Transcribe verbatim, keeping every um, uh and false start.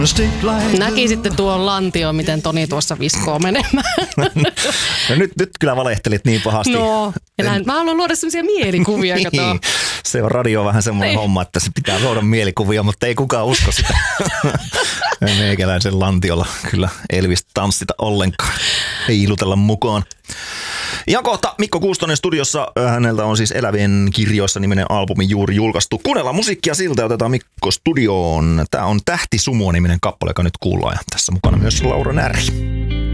Näkisitte tuon lantio, miten Toni tuossa viskoo menemään. No nyt, nyt kyllä valehtelit niin pahasti. No, en... mä haluan luoda sellaisia mielikuvia. Niin, se on radio vähän semmoinen homma, että se pitää luoda mielikuvia, mutta ei kukaan usko sitä. Meikäläisen lantiolla kyllä Elvis tanssita ollenkaan. Ei ilutella mukaan. Ja kohta Mikko Kuustonen studiossa. Häneltä on siis Elävien kirjoissa niminen albumi juuri julkaistu. Kuunnellaan musiikkia siltä, otetaan Mikko studioon. Tää on Tähti Sumo niminen kappale, joka nyt kuullaan. Ja tässä mukana myös Laura Närhi.